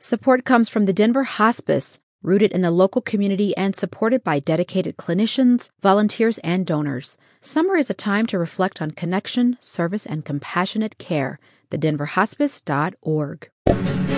Support comes from the Denver Hospice, rooted in the local community and supported by dedicated clinicians, volunteers, and donors. Summer is a time to reflect on connection, service, and compassionate care. TheDenverHospice.org.